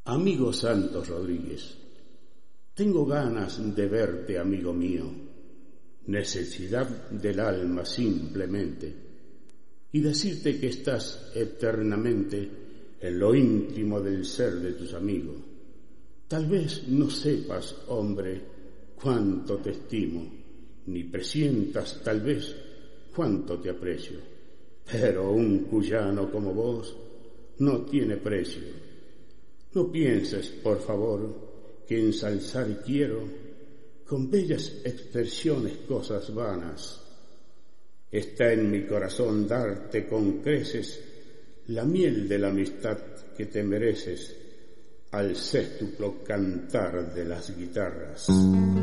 Amigo Santos Rodríguez, tengo ganas de verte, amigo mío, necesidad del alma simplemente, y decirte que estás eternamente en lo íntimo del ser de tus amigos. Tal vez no sepas, hombre, cuánto te estimo, ni presientas tal vez cuánto te aprecio, pero un cuyano como vos no tiene precio. No pienses, por favor, que ensalzar quiero con bellas expresiones cosas vanas. Está en mi corazón darte con creces la miel de la amistad que te mereces al sextuplo cantar de las guitarras.